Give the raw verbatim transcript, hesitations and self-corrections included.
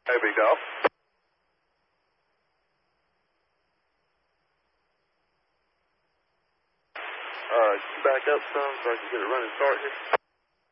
Hey, big golf. Uh, back up some so I can get a running start here.